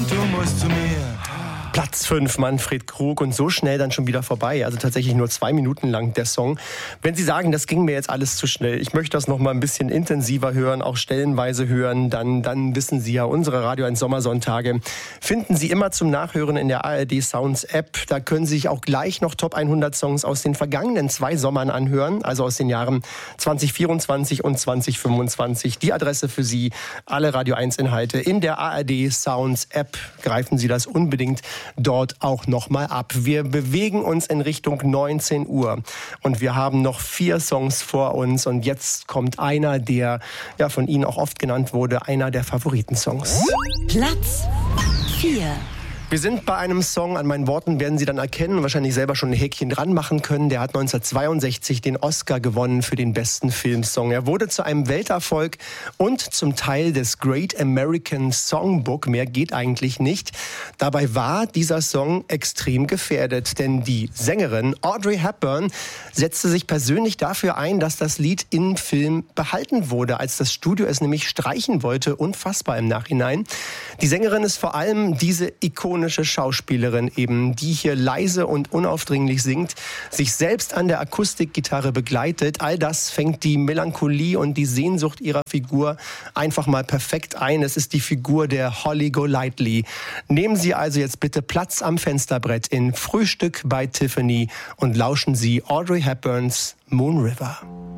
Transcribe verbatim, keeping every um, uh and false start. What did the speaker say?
und du musst zu mir. Platz fünf, Manfred Krug, und so schnell dann schon wieder vorbei. Also tatsächlich nur zwei Minuten lang der Song. Wenn Sie sagen, das ging mir jetzt alles zu schnell, ich möchte das noch mal ein bisschen intensiver hören, auch stellenweise hören, dann, dann wissen Sie ja, unsere Radio eins Sommersonntage finden Sie immer zum Nachhören in der A R D Sounds App. Da können Sie sich auch gleich noch Top hundert Songs aus den vergangenen zwei Sommern anhören, also aus den Jahren zwanzig vierundzwanzig und zwanzig fünfundzwanzig. Die Adresse für Sie, alle Radio eins Inhalte in der A R D Sounds App. Greifen Sie das unbedingt dort auch nochmal ab. Wir bewegen uns in Richtung neunzehn Uhr und wir haben noch vier Songs vor uns und jetzt kommt einer, der ja von Ihnen auch oft genannt wurde, einer der Favoritensongs. Platz vier. Wir sind bei einem Song, an meinen Worten werden Sie dann erkennen und wahrscheinlich selber schon ein Häkchen dran machen können. Der hat neunzehnhundertzweiundsechzig den Oscar gewonnen für den besten Filmsong. Er wurde zu einem Welterfolg und zum Teil des Great American Songbook. Mehr geht eigentlich nicht. Dabei war dieser Song extrem gefährdet, denn die Sängerin Audrey Hepburn setzte sich persönlich dafür ein, dass das Lied im Film behalten wurde, als das Studio es nämlich streichen wollte. Unfassbar im Nachhinein. Die Sängerin ist vor allem diese ikonische Schauspielerin eben, die hier leise und unaufdringlich singt, sich selbst an der Akustikgitarre begleitet. All das fängt die Melancholie und die Sehnsucht ihrer Figur einfach mal perfekt ein. Es ist die Figur der Holly Golightly. Nehmen Sie also jetzt bitte Platz am Fensterbrett in Frühstück bei Tiffany und lauschen Sie Audrey Hepburns Moon River.